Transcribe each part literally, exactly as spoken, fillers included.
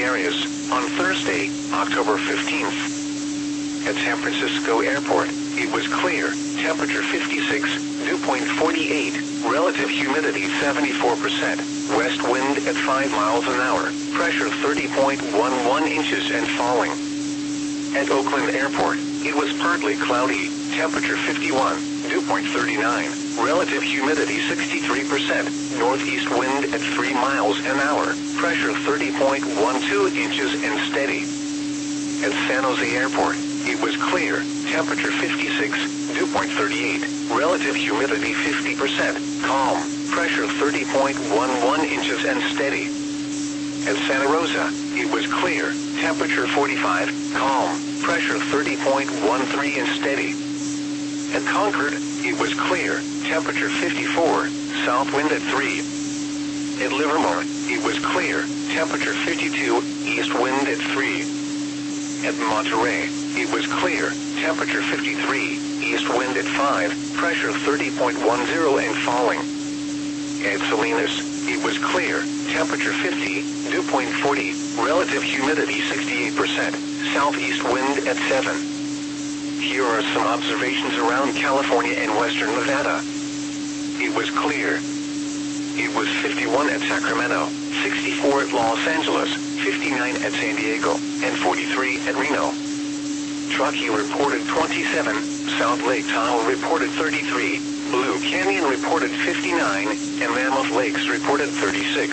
areas on Thursday, October fifteenth. At San Francisco Airport, it was clear, temperature fifty-six, dew point forty-eight, relative humidity seventy-four percent, west wind at five miles an hour, pressure thirty point one one inches and falling. At Oakland Airport, it was partly cloudy, temperature fifty-one, dew point thirty-nine, relative humidity sixty-three percent, northeast wind at three miles an hour, pressure thirty point one two inches and steady. At San Jose Airport, it was clear, temperature fifty-six, dew point thirty-eight, relative humidity fifty percent, calm, pressure thirty point one one inches and steady. At Santa Rosa, it was clear, temperature forty-five, calm, pressure thirty point one three and steady. At Concord, it was clear, temperature fifty-four, south wind at three. At Livermore, it was clear, temperature fifty-two, east wind at three. At Monterey, it was clear, temperature fifty-three, east wind at five, pressure thirty point one zero and falling. At Salinas, it was clear, temperature fifty, dew point forty, relative humidity sixty-eight percent, southeast wind at seven. Here are some observations around California and western Nevada. It was clear. It was fifty-one at Sacramento, sixty-four at Los Angeles, fifty-nine at San Diego, and forty-three at Reno. Truckee reported twenty-seven, South Lake Tahoe reported thirty-three, Blue Canyon reported fifty-nine, and Mammoth Lakes reported thirty-six.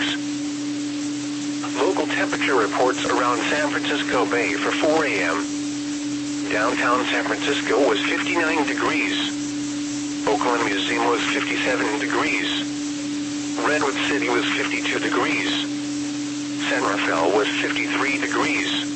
Local temperature reports around San Francisco Bay for four A M Downtown San Francisco was fifty-nine degrees. Oakland Museum was fifty-seven degrees. Redwood City was fifty-two degrees. San Rafael was fifty-three degrees.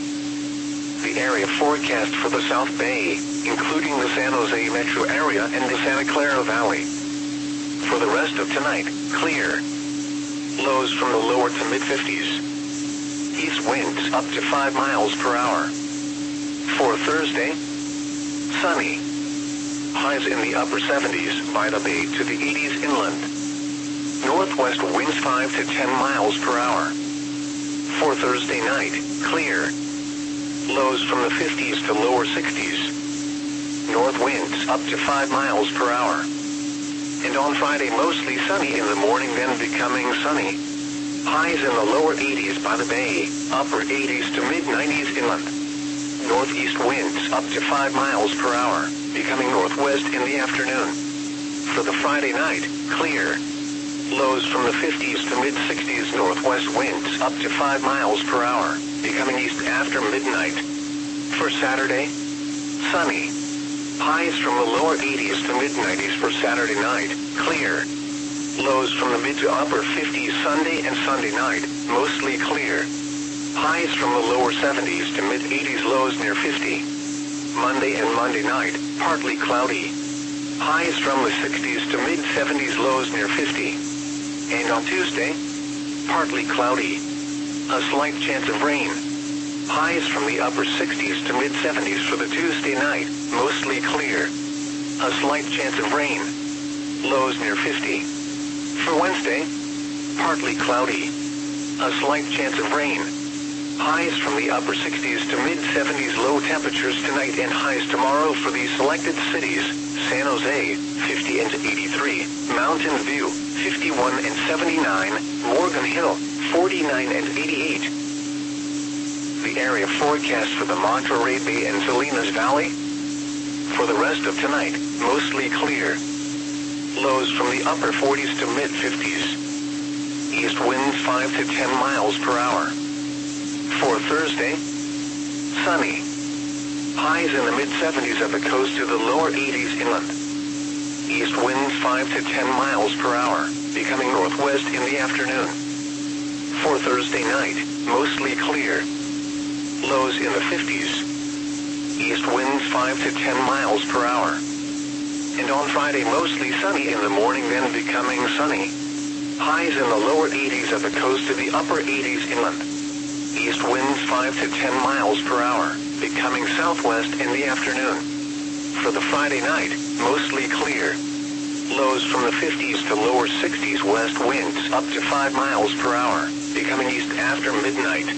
The area forecast for the South Bay, including the San Jose metro area and the Santa Clara Valley. For the rest of tonight, clear. Lows from the lower to mid-fifties. East winds up to five miles per hour. For Thursday, sunny. Highs in the upper seventies by the bay to the eighties inland. Northwest winds five to ten miles per hour. For Thursday night, clear. Lows from the fifties to lower sixties. North winds up to five miles per hour. And on Friday mostly sunny in the morning, then becoming sunny. Highs in the lower eighties by the bay, upper eighties to mid nineties inland. Northeast winds up to five miles per hour, becoming northwest in the afternoon. For the Friday night, clear. Lows from the fifties to mid sixties, northwest winds up to five miles per hour, becoming east after midnight. For Saturday, sunny. Highs from the lower eighties to mid nineties for Saturday night, clear. Lows from the mid to upper fifties Sunday and Sunday night, mostly clear. Highs from the lower seventies to mid eighties, lows near fifty. Monday and Monday night, partly cloudy. Highs from the sixties to mid seventies, lows near fifty. And on Tuesday, partly cloudy. A slight chance of rain. Highs from the upper sixties to mid seventies for the Tuesday night, mostly clear. A slight chance of rain. Lows near fifty. For Wednesday, partly cloudy. A slight chance of rain. Highs from the upper sixties to mid seventies, low temperatures tonight and highs tomorrow for these selected cities: San Jose, fifty and eighty-three, Mountain View, fifty-one and seventy-nine, Morgan Hill, forty-nine and eighty-eight. The area forecast for the Monterey Bay and Salinas Valley. For the rest of tonight, mostly clear. Lows from the upper forties to mid fifties. East winds five to ten miles per hour. For Thursday, sunny. Highs in the mid seventies at the coast to the lower eighties inland. East winds five to ten miles per hour, becoming northwest in the afternoon. For Thursday night, mostly clear. Lows in the fifties. East winds five to ten miles per hour. And on Friday mostly sunny in the morning, then becoming sunny. Highs in the lower eighties at the coast to the upper eighties inland. East winds five to ten miles per hour, becoming southwest in the afternoon. For the Friday night, mostly clear. Lows from the fifties to lower sixties, west winds up to five miles per hour, becoming east after midnight.